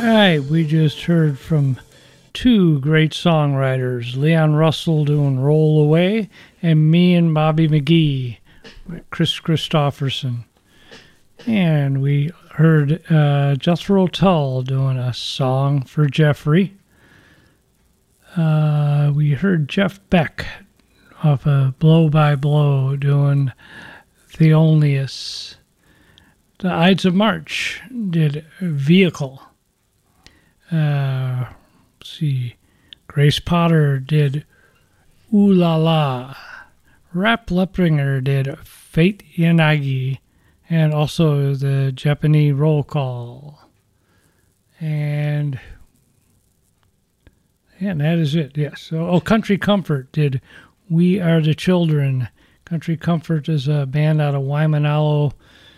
right, we just heard from two great songwriters, Leon Russell doing Roll Away, and me and Bobby McGee, Chris Christopherson. And we heard Jethro Tull doing a song for Jeffrey. We heard Jeff Beck off of Blow by Blow doing Thelonious. The Ides of March did Vehicle. Let's see. Grace Potter did Ooh La La. Rap Lepringer did Fate Yanagi. And also the Japanese Roll Call. And that is it, yes. So, Country Comfort did We Are the Children. Country Comfort is a band out of Waimanalo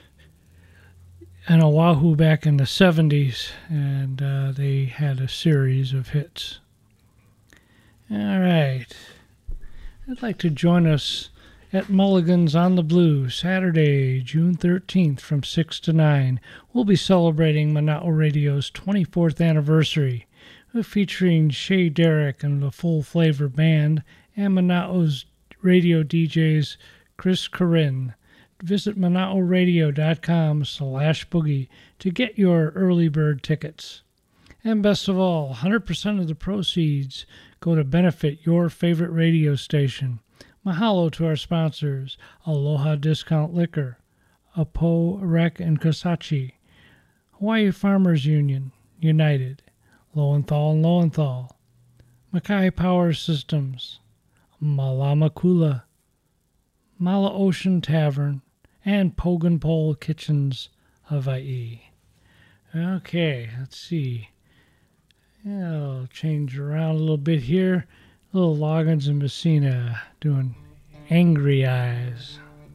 and Oahu back in the 70s, and they had a series of hits. All right. I'd like to join us at Mulligan's on the Blue, Saturday, June 13th from 6 to 9. We'll be celebrating Mana'o Radio's 24th anniversary, featuring Shay Derrick and the Full Flavor Band and Mana'o's radio DJs Chris Corinne. Visit Mana'oRadio.com/boogie to get your early bird tickets. And best of all, 100% of the proceeds go to benefit your favorite radio station. Mahalo to our sponsors, Aloha Discount Liquor, Apo Rec and Kasachi, Hawaii Farmers Union, United, Lowenthal and Lowenthal, Mackay Power Systems, Malamakula, Mala Ocean Tavern, and Pogan Pole Kitchens, Hawaii. Okay, let's see. I'll change around a little bit here. Little Loggins and Messina doing Angry Eyes.